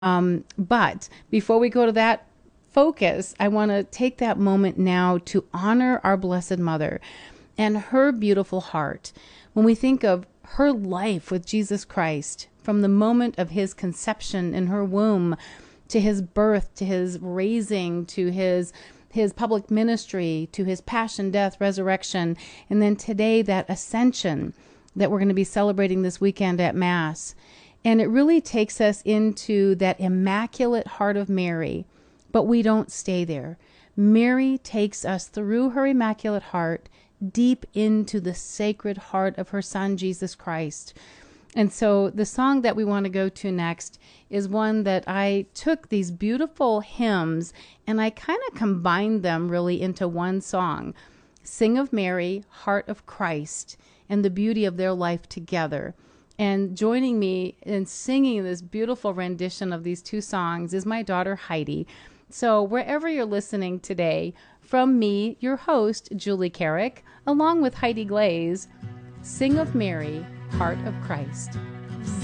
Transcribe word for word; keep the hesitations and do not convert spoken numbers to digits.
Um, but before we go to that focus, I want to take that moment now to honor our Blessed Mother and her beautiful heart. When we think of her life with Jesus Christ, from the moment of his conception in her womb to his birth, to his raising, to his his public ministry, to his passion, death, resurrection, and then today that ascension that we're going to be celebrating this weekend at Mass. And it really takes us into that immaculate heart of Mary, but we don't stay there. Mary takes us through her immaculate heart deep into the sacred heart of her son, Jesus Christ. And so the song that we want to go to next is one that I took these beautiful hymns and I kind of combined them really into one song. Sing of Mary, Heart of Christ, and the beauty of their life together. And joining me in singing this beautiful rendition of these two songs is my daughter Heidi. So wherever you're listening today, from me, your host, Julie Carrick, along with Heidi Glaze, Sing of Mary, Heart of Christ.